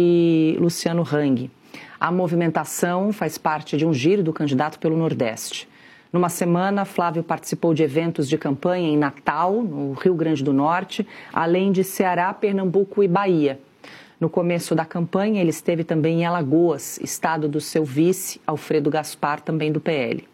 de Luciano Hang. A movimentação faz parte de um giro do candidato pelo Nordeste. Numa semana, Flávio participou de eventos de campanha em Natal, no Rio Grande do Norte, além de Ceará, Pernambuco e Bahia. No começo da campanha, ele esteve também em Alagoas, estado do seu vice, Alfredo Gaspar, também do P L.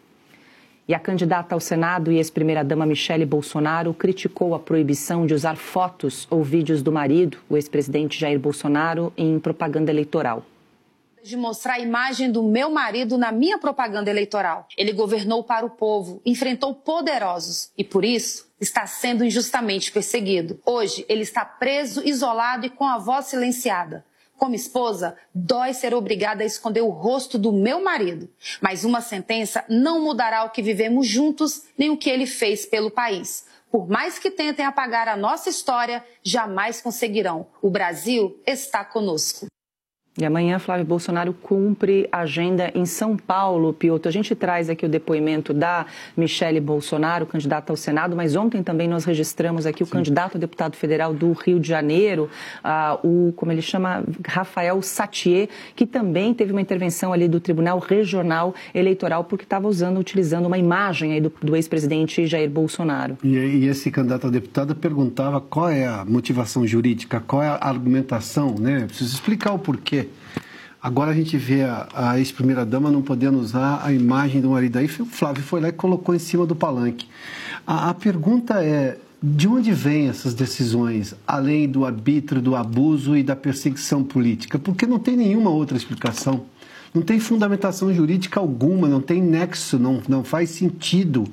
E a candidata ao Senado e ex-primeira-dama Michele Bolsonaro criticou a proibição de usar fotos ou vídeos do marido, o ex-presidente Jair Bolsonaro, em propaganda eleitoral.
De mostrar a imagem do meu marido na minha propaganda eleitoral. Ele governou para o povo, enfrentou poderosos e, por isso, está sendo injustamente perseguido. Hoje, ele está preso, isolado e com a voz silenciada. Como esposa, dói ser obrigada a esconder o rosto do meu marido. Mas uma sentença não mudará o que vivemos juntos, nem o que ele fez pelo país. Por mais que tentem apagar a nossa história, jamais conseguirão. O Brasil está conosco.
E amanhã, Flávio Bolsonaro cumpre agenda em São Paulo, Piotr. A gente traz aqui o depoimento da Michele Bolsonaro, candidata ao Senado, mas ontem também nós registramos aqui o Sim. candidato a deputado federal do Rio de Janeiro, uh, o, como ele chama, Rafael Satie, que também teve uma intervenção ali do Tribunal Regional Eleitoral, porque estava usando, utilizando uma imagem aí do, do ex-presidente Jair Bolsonaro.
E, e esse candidato a deputado perguntava qual é a motivação jurídica, qual é a argumentação, né? Preciso explicar o porquê. Agora a gente vê a, a ex-primeira-dama não podendo usar a imagem do marido. Aí o Flávio foi lá e colocou em cima do palanque. A, a pergunta é, de onde vêm essas decisões, além do arbítrio, do abuso e da perseguição política? Porque não tem nenhuma outra explicação. Não tem fundamentação jurídica alguma, não tem nexo, não, não faz sentido.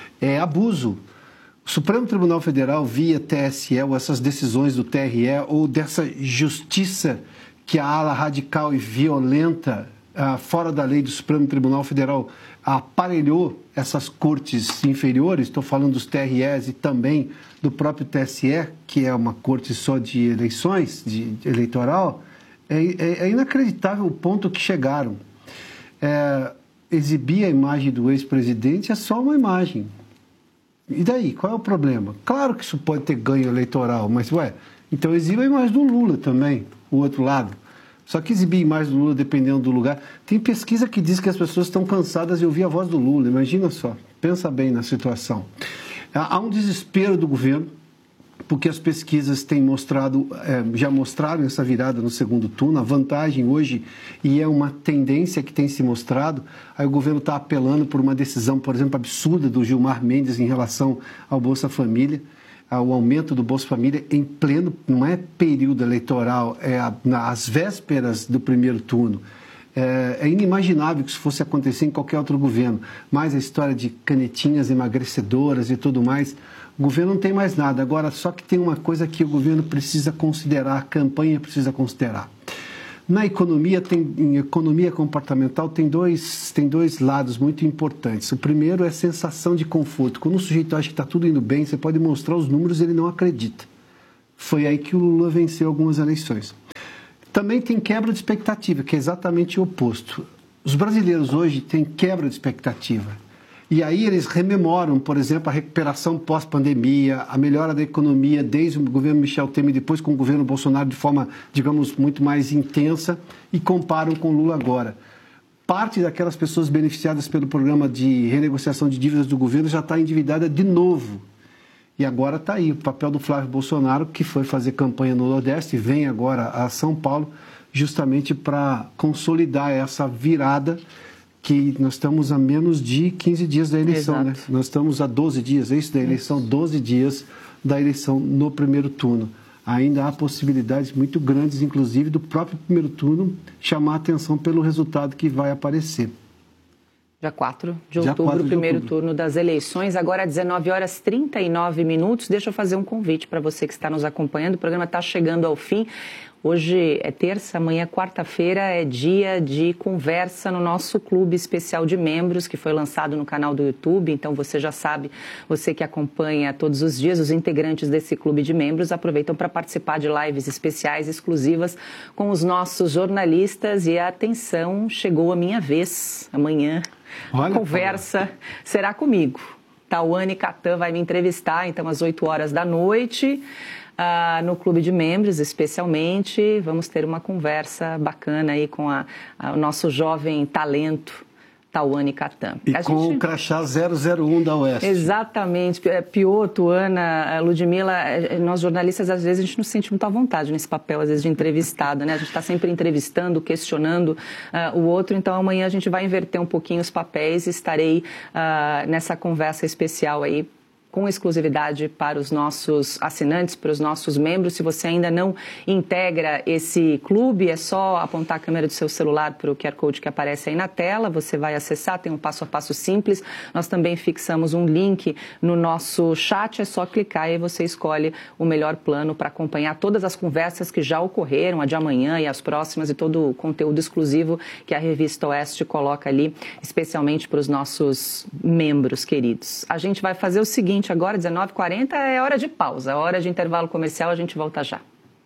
É abuso. O Supremo Tribunal Federal, via T S E, ou essas decisões do T R E, ou dessa justiça que a ala radical e violenta, ah, fora da lei do Supremo Tribunal Federal, aparelhou essas cortes inferiores, estou falando dos T R Es e também do próprio T S E, que é uma corte só de eleições, de, de eleitoral, é, é, é inacreditável o ponto que chegaram. É, exibir a imagem do ex-presidente é só uma imagem. E daí, qual é o problema? Claro que isso pode ter ganho eleitoral, mas, ué, então exiba a imagem do Lula também, o outro lado. Só que exibir a imagem do Lula dependendo do lugar. Tem pesquisa que diz que as pessoas estão cansadas de ouvir a voz do Lula. Imagina só, pensa bem na situação. Há um desespero do governo porque as pesquisas têm mostrado, é, já mostraram essa virada no segundo turno, a vantagem hoje, e é uma tendência que tem se mostrado. Aí o governo está apelando por uma decisão, por exemplo, absurda do Gilmar Mendes em relação ao Bolsa Família, ao aumento do Bolsa Família em pleno, não é período eleitoral, é às vésperas do primeiro turno. É, é inimaginável que isso fosse acontecer em qualquer outro governo, mas a história de canetinhas emagrecedoras e tudo mais, o governo não tem mais nada. Agora, só que tem uma coisa que o governo precisa considerar, a campanha precisa considerar. Na economia, tem, em economia comportamental, tem dois, tem dois lados muito importantes. O primeiro é a sensação de conforto. Quando o sujeito acha que está tudo indo bem, você pode mostrar os números e ele não acredita. Foi aí que o Lula venceu algumas eleições. Também tem quebra de expectativa, que é exatamente o oposto. Os brasileiros hoje têm quebra de expectativa. E aí eles rememoram, por exemplo, a recuperação pós-pandemia, a melhora da economia desde o governo Michel Temer e depois com o governo Bolsonaro de forma, digamos, muito mais intensa e comparam com o Lula agora. Parte daquelas pessoas beneficiadas pelo programa de renegociação de dívidas do governo já está endividada de novo. E agora está aí o papel do Flávio Bolsonaro, que foi fazer campanha no Nordeste e vem agora a São Paulo justamente para consolidar essa virada que nós estamos a menos de quinze dias da eleição, Exato. né? Nós estamos a doze dias, é isso da eleição, doze dias da eleição no primeiro turno. Ainda há possibilidades muito grandes, inclusive, do próprio primeiro turno chamar a atenção pelo resultado que vai aparecer.
Dia quatro de outubro, primeiro turno das eleições. Agora, às dezenove horas e trinta e nove minutos. Deixa eu fazer um convite para você que está nos acompanhando. O programa está chegando ao fim. Hoje é terça, amanhã é quarta-feira, é dia de conversa no nosso clube especial de membros, que foi lançado no canal do YouTube. Então, você já sabe, você que acompanha todos os dias, os integrantes desse clube de membros aproveitam para participar de lives especiais, exclusivas, com os nossos jornalistas. E atenção, chegou a minha vez. Amanhã, Olha, a conversa cara. será comigo. Tauane Catan vai me entrevistar, então, às oito horas da noite. Uh, no Clube de Membros, especialmente, vamos ter uma conversa bacana aí com a, a, o nosso jovem talento, Tauane Catan.
E
a
com
gente...
o crachá zero zero um da Oeste.
Exatamente. Piotr, Ana, Ludmila, nós jornalistas, às vezes, a gente não se sente muito à vontade nesse papel, às vezes, de entrevistado, né? A gente está sempre entrevistando, questionando uh, o outro, então amanhã a gente vai inverter um pouquinho os papéis e estarei uh, nessa conversa especial aí, com exclusividade para os nossos assinantes, para os nossos membros. Se você ainda não integra esse clube, é só apontar a câmera do seu celular para o Q R Code que aparece aí na tela, você vai acessar, tem um passo a passo simples. Nós também fixamos um link no nosso chat, é só clicar e você escolhe o melhor plano para acompanhar todas as conversas que já ocorreram, a de amanhã e as próximas, e todo o conteúdo exclusivo que a Revista Oeste coloca ali, especialmente para os nossos membros queridos. A gente vai fazer o seguinte, agora, dezenove e quarenta, é hora de pausa, hora de intervalo comercial, a gente volta já.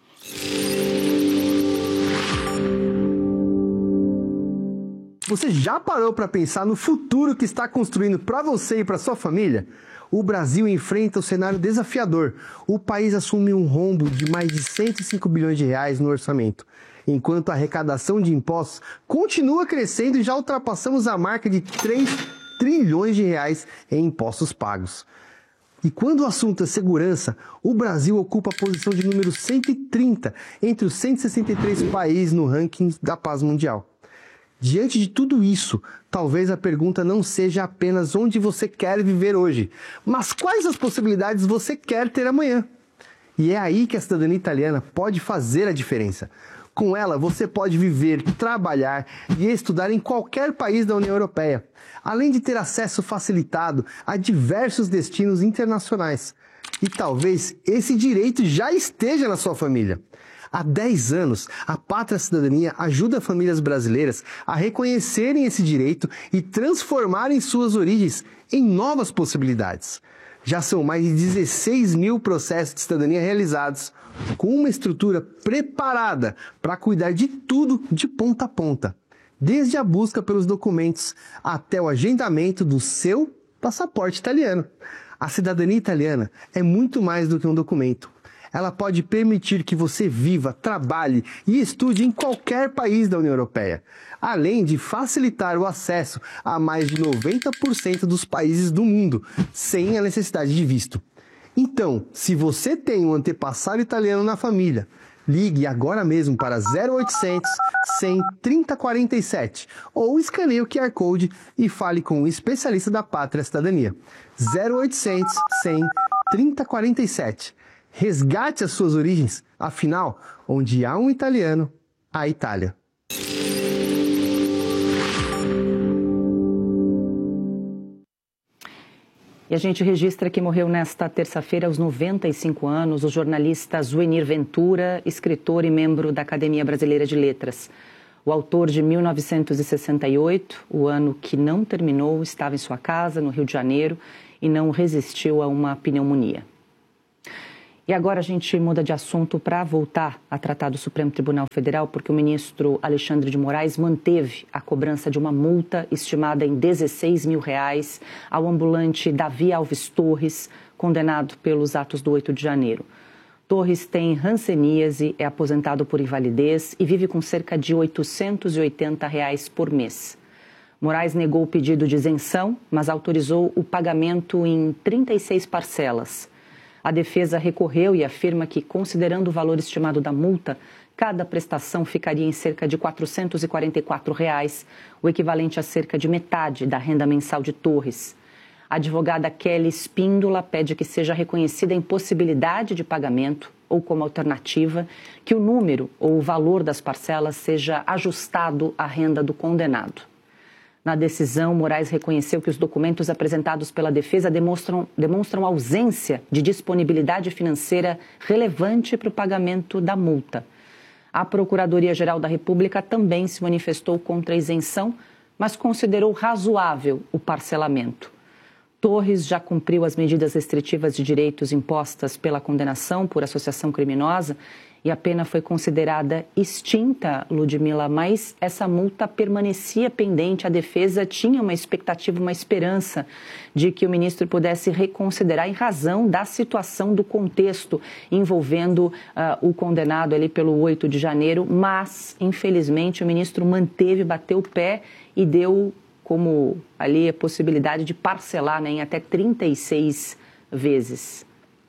Você já parou para pensar no futuro que está construindo para você e para sua família? O Brasil enfrenta o cenário desafiador. O país assume um rombo de mais de cento e cinco bilhões de reais no orçamento, enquanto a arrecadação de impostos continua crescendo e já ultrapassamos a marca de três trilhões de reais em impostos pagos. E quando o assunto é segurança, o Brasil ocupa a posição de número cento e trinta entre os cento e sessenta e três países no ranking da paz mundial. Diante de tudo isso, talvez a pergunta não seja apenas onde você quer viver hoje, mas quais as possibilidades você quer ter amanhã. E é aí que a cidadania italiana pode fazer a diferença. Com ela, você pode viver, trabalhar e estudar em qualquer país da União Europeia, além de ter acesso facilitado a diversos destinos internacionais. E talvez esse direito já esteja na sua família. Há dez anos, a Pátria Cidadania ajuda famílias brasileiras a reconhecerem esse direito e transformarem suas origens em novas possibilidades. Já são mais de dezesseis mil processos de cidadania realizados, com uma estrutura preparada para cuidar de tudo de ponta a ponta, desde a busca pelos documentos até o agendamento do seu passaporte italiano. A cidadania italiana é muito mais do que um documento. Ela pode permitir que você viva, trabalhe e estude em qualquer país da União Europeia, além de facilitar o acesso a mais de noventa por cento dos países do mundo, sem a necessidade de visto. Então, se você tem um antepassado italiano na família, ligue agora mesmo para zero oitocentos, cem, trinta, quarenta e sete ou escaneie o Q R Code e fale com o especialista da Pátria Cidadania. zero oitocentos, cem, trinta, quarenta e sete. Resgate as suas origens, afinal, onde há um italiano, há Itália.
E a gente registra que morreu nesta terça-feira, aos noventa e cinco anos, o jornalista Zuenir Ventura, escritor e membro da Academia Brasileira de Letras. O autor de mil novecentos e sessenta e oito, o ano que não terminou, estava em sua casa, no Rio de Janeiro, e não resistiu a uma pneumonia. E agora a gente muda de assunto para voltar a tratar do Supremo Tribunal Federal, porque o ministro Alexandre de Moraes manteve a cobrança de uma multa estimada em dezesseis mil reais ao ambulante Davi Alves Torres, condenado pelos atos do oito de janeiro. Torres tem hanseníase, é aposentado por invalidez e vive com cerca de oitocentos e oitenta reais por mês. Moraes negou o pedido de isenção, mas autorizou o pagamento em trinta e seis parcelas. A defesa recorreu e afirma que, considerando o valor estimado da multa, cada prestação ficaria em cerca de quatrocentos e quarenta e quatro reais, o equivalente a cerca de metade da renda mensal de Torres. A advogada Kelly Espíndola pede que seja reconhecida a impossibilidade de pagamento ou, como alternativa, que o número ou o valor das parcelas seja ajustado à renda do condenado. Na decisão, Moraes reconheceu que os documentos apresentados pela defesa demonstram, demonstram ausência de disponibilidade financeira relevante para o pagamento da multa. A Procuradoria-Geral da República também se manifestou contra a isenção, mas considerou razoável o parcelamento. Torres já cumpriu as medidas restritivas de direitos impostas pela condenação por associação criminosa e a pena foi considerada extinta, Ludmila, mas essa multa permanecia pendente. A defesa tinha uma expectativa, uma esperança de que o ministro pudesse reconsiderar em razão da situação, do contexto envolvendo uh, o condenado ali pelo oito de janeiro, mas, infelizmente, o ministro manteve, bateu o pé e deu como ali a possibilidade de parcelar, né, em até trinta e seis vezes.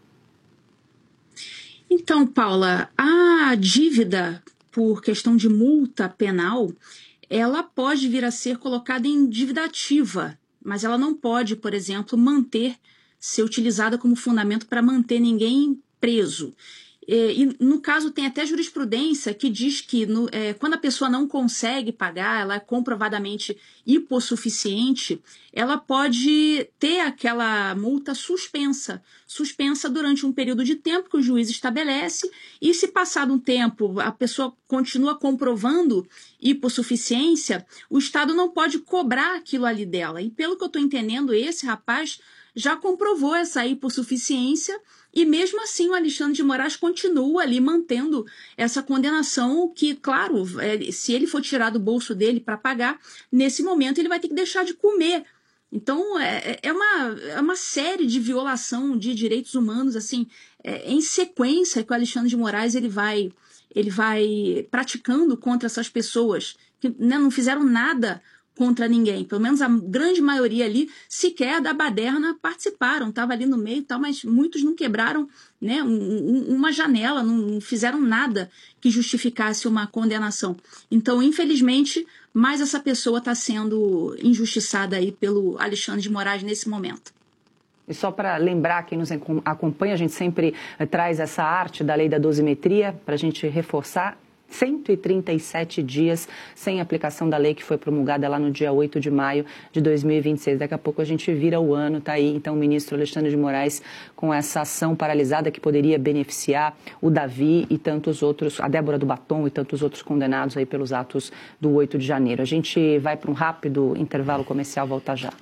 Então, Paula, a dívida por questão de multa penal, ela pode vir a ser colocada em dívida ativa, mas ela não pode, por exemplo, manter, ser utilizada como fundamento para manter ninguém preso. E, no caso, tem até jurisprudência que diz que no, é, quando a pessoa não consegue pagar, ela é comprovadamente hipossuficiente, ela pode ter aquela multa suspensa, suspensa durante um período de tempo que o juiz estabelece, e se passado um tempo a pessoa continua comprovando hipossuficiência, o Estado não pode cobrar aquilo ali dela. E pelo que eu estou entendendo, esse rapaz já comprovou essa hipossuficiência, e mesmo assim o Alexandre de Moraes continua ali mantendo essa condenação que, claro, é, se ele for tirar do bolso dele para pagar, nesse momento ele vai ter que deixar de comer. Então é, é, uma, é uma série de violação de direitos humanos assim, é, em sequência que o Alexandre de Moraes ele vai, ele vai praticando contra essas pessoas que, né, não fizeram nada contra ninguém, pelo menos a grande maioria ali sequer da baderna participaram, estava ali no meio e tal, mas muitos não quebraram, né, um, um, uma janela, não fizeram nada que justificasse uma condenação. Então, infelizmente, mais essa pessoa está sendo injustiçada aí pelo Alexandre de Moraes nesse momento.
E só para lembrar, quem nos acompanha, a gente sempre traz essa arte da lei da dosimetria para a gente reforçar. cento e trinta e sete dias sem aplicação da lei que foi promulgada lá no dia oito de maio de dois mil e vinte e seis. Daqui a pouco a gente vira o ano, tá aí então o ministro Alexandre de Moraes com essa ação paralisada que poderia beneficiar o Davi e tantos outros, a Débora do Batom e tantos outros condenados aí pelos atos do oito de janeiro. A gente vai para um rápido intervalo comercial, volta já.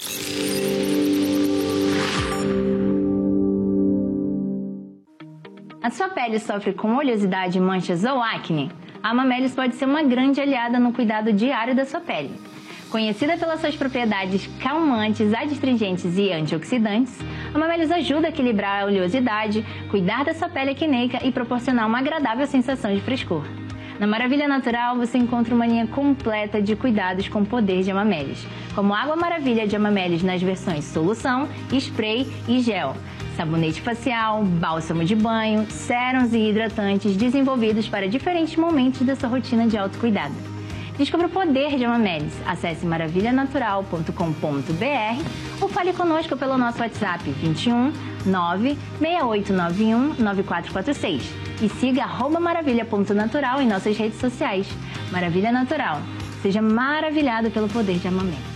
A sua pele sofre com oleosidade, manchas ou acne? A Amamelis pode ser uma grande aliada no cuidado diário da sua pele. Conhecida pelas suas propriedades calmantes, adstringentes e antioxidantes, a Amamelis ajuda a equilibrar a oleosidade, cuidar da sua pele acneica e proporcionar uma agradável sensação de frescor. Na Maravilha Natural você encontra uma linha completa de cuidados com poder de Amamelis, como Água Maravilha de Amamelis nas versões solução, spray e gel, sabonete facial, bálsamo de banho, sérums e hidratantes desenvolvidos para diferentes momentos da sua rotina de autocuidado. Descubra o poder de Amamelis. Acesse maravilha natural ponto com ponto b r ou fale conosco pelo nosso WhatsApp vinte e um, nove, seis oito nove um, nove quatro quatro seis e siga arroba maravilha ponto natural em nossas redes sociais. Maravilha Natural. Seja maravilhado pelo poder de Amamelis.